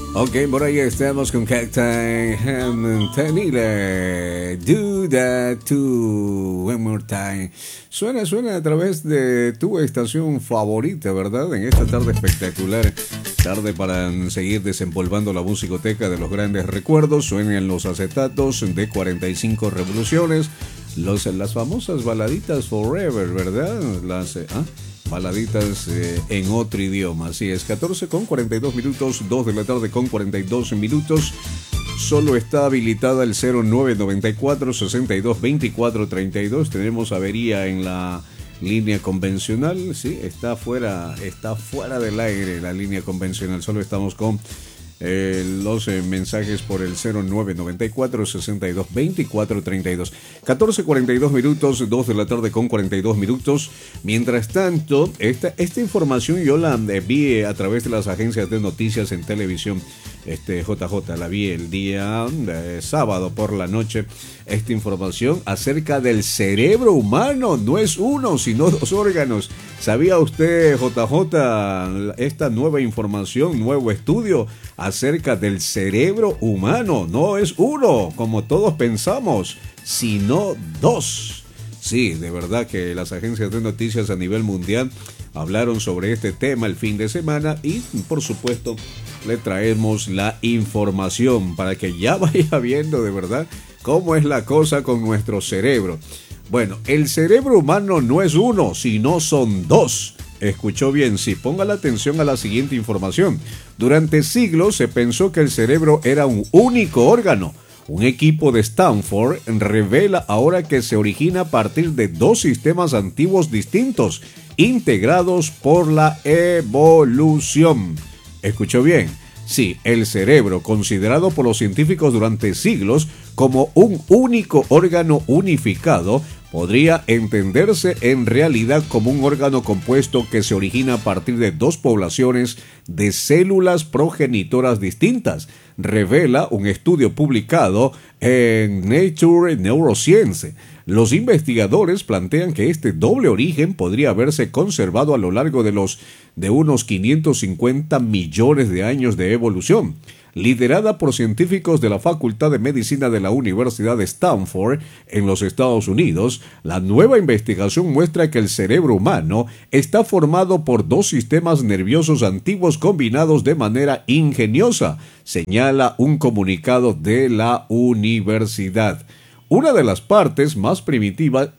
Ok, por ahí estamos con Captain Tenile. Do that too one more time. Suena a través de tu estación favorita, ¿verdad? En esta tarde espectacular. Tarde para seguir desempolvando la musicoteca de los grandes recuerdos. Suenan los acetatos de 45 revoluciones. Las famosas baladitas Forever, ¿verdad? Baladitas en otro idioma. Así es, 14 con 42 minutos, 2 de la tarde con 42 minutos. Solo está habilitada el 0994 62 24 32. Tenemos avería en la línea convencional. Sí, está fuera del aire la línea convencional. Solo estamos con los mensajes por el 0994 62 24 32. 14:42 minutos, 2 de la tarde con 42 minutos. Mientras tanto, esta información yo la vi a través de las agencias de noticias en televisión. JJ, la vi el día sábado por la noche. Esta información acerca del cerebro humano. No es uno, sino dos órganos. ¿Sabía usted, JJ, esta nueva información, nuevo estudio acerca del cerebro humano? No es uno, como todos pensamos, sino dos. Sí, de verdad que las agencias de noticias a nivel mundial hablaron sobre este tema el fin de semana y, por supuesto, le traemos la información para que ya vaya viendo de verdad cómo es la cosa con nuestro cerebro. Bueno, el cerebro humano no es uno, sino son dos. Escuchó bien, sí, ponga la atención a la siguiente información. Durante siglos se pensó que el cerebro era un único órgano. Un equipo de Stanford revela ahora que se origina a partir de dos sistemas antiguos distintos, integrados por la evolución. ¿Escuchó bien? Sí, el cerebro, considerado por los científicos durante siglos como un único órgano unificado, podría entenderse en realidad como un órgano compuesto que se origina a partir de dos poblaciones de células progenitoras distintas, revela un estudio publicado en Nature Neuroscience. Los investigadores plantean que este doble origen podría haberse conservado a lo largo de unos 550 millones de años de evolución. Liderada por científicos de la Facultad de Medicina de la Universidad de Stanford en los Estados Unidos, la nueva investigación muestra que el cerebro humano está formado por dos sistemas nerviosos antiguos combinados de manera ingeniosa, señala un comunicado de la universidad. Una de las partes más primitiva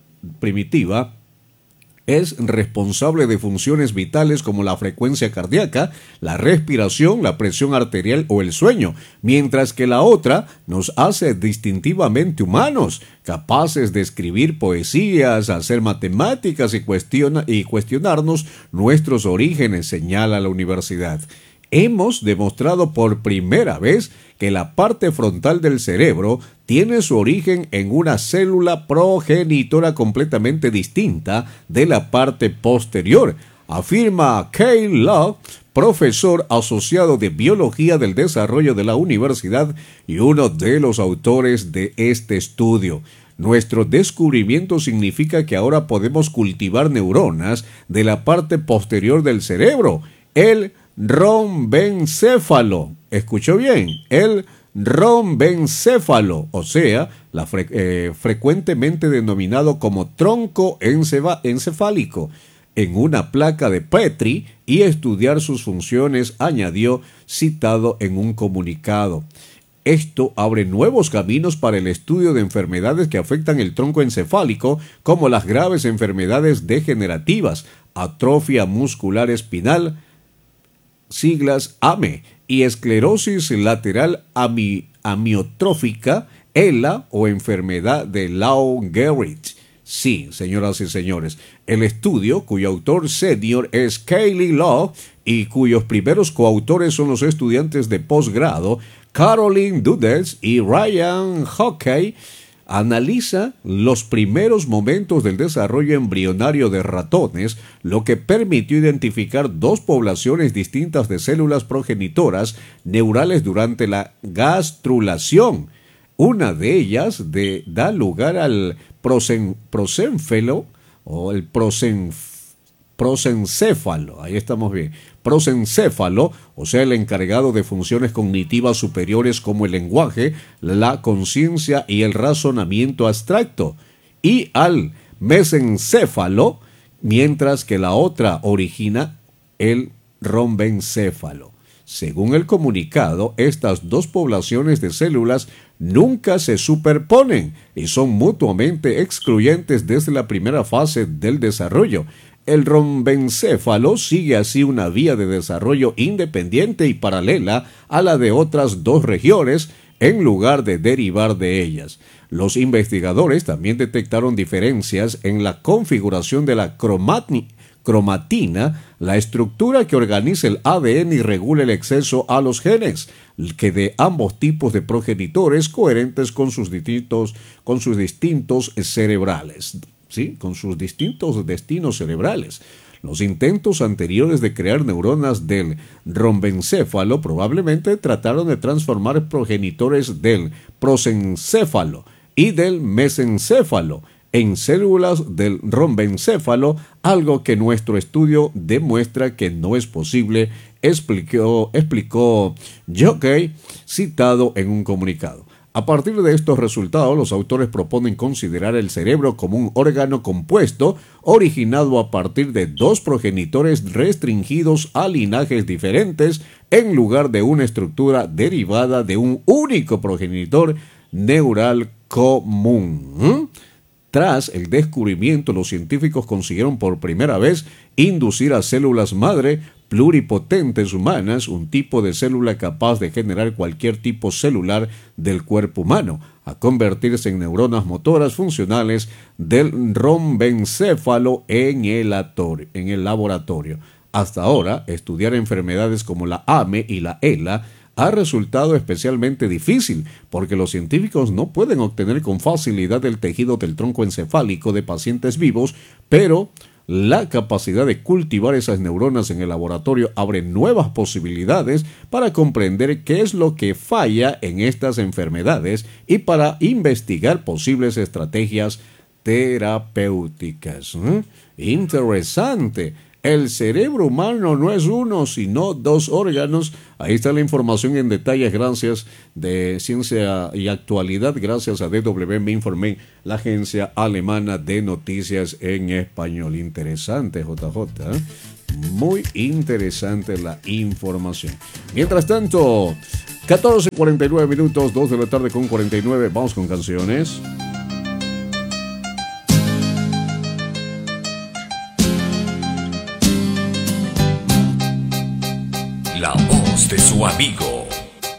es responsable de funciones vitales como la frecuencia cardíaca, la respiración, la presión arterial o el sueño, mientras que la otra nos hace distintivamente humanos, capaces de escribir poesías, hacer matemáticas y cuestionarnos nuestros orígenes, señala la universidad. Hemos demostrado por primera vez que la parte frontal del cerebro tiene su origen en una célula progenitora completamente distinta de la parte posterior, afirma Kyle Love, profesor asociado de Biología del Desarrollo de la universidad y uno de los autores de este estudio. Nuestro descubrimiento significa que ahora podemos cultivar neuronas de la parte posterior del cerebro, el rombencéfalo. ¿Escuchó bien? El rombencéfalo, o sea, frecuentemente denominado como tronco encefálico, en una placa de Petri y estudiar sus funciones, añadió, citado en un comunicado. Esto abre nuevos caminos para el estudio de enfermedades que afectan el tronco encefálico, como las graves enfermedades degenerativas, atrofia muscular espinal, siglas AME, y esclerosis lateral amiotrófica, ELA, o enfermedad de Lou-Gehrig. Sí, señoras y señores, el estudio, cuyo autor senior es Kyle Love y cuyos primeros coautores son los estudiantes de posgrado Caroline Dudels y Ryan Hockey, analiza los primeros momentos del desarrollo embrionario de ratones, lo que permitió identificar dos poblaciones distintas de células progenitoras neurales durante la gastrulación. Una de ellas da lugar al prosencéfalo, o el prosencéfalo, ahí estamos bien, prosencéfalo, o sea, el encargado de funciones cognitivas superiores como el lenguaje, la conciencia y el razonamiento abstracto, y al mesencéfalo, mientras que la otra origina el rombencéfalo. Según el comunicado, estas dos poblaciones de células nunca se superponen y son mutuamente excluyentes desde la primera fase del desarrollo. El rombencéfalo sigue así una vía de desarrollo independiente y paralela a la de otras dos regiones, en lugar de derivar de ellas. Los investigadores también detectaron diferencias en la configuración de la cromatina, la estructura que organiza el ADN y regula el acceso a los genes, que de ambos tipos de progenitores coherentes con sus distintos cerebrales, ¿sí? Con sus distintos destinos cerebrales. Los intentos anteriores de crear neuronas del rombencéfalo probablemente trataron de transformar progenitores del prosencéfalo y del mesencéfalo en células del rombencéfalo, algo que nuestro estudio demuestra que no es posible, explicó Jockey, citado en un comunicado. A partir de estos resultados, los autores proponen considerar el cerebro como un órgano compuesto originado a partir de dos progenitores restringidos a linajes diferentes en lugar de una estructura derivada de un único progenitor neural común. Tras el descubrimiento, los científicos consiguieron por primera vez inducir a células madre pluripotentes humanas, un tipo de célula capaz de generar cualquier tipo celular del cuerpo humano, a convertirse en neuronas motoras funcionales del rombencéfalo en el laboratorio. Hasta ahora, estudiar enfermedades como la AME y la ELA ha resultado especialmente difícil porque los científicos no pueden obtener con facilidad el tejido del tronco encefálico de pacientes vivos, pero la capacidad de cultivar esas neuronas en el laboratorio abre nuevas posibilidades para comprender qué es lo que falla en estas enfermedades y para investigar posibles estrategias terapéuticas. Interesante. El cerebro humano no es uno, sino dos órganos. Ahí está la información en detalles, gracias de Ciencia y Actualidad, gracias a DW Me Informé, la agencia alemana de noticias en español. Interesante, JJ. Muy interesante la información. Mientras tanto, 14:49 minutos, 2 de la tarde con 49. Vamos con canciones. La voz de su amigo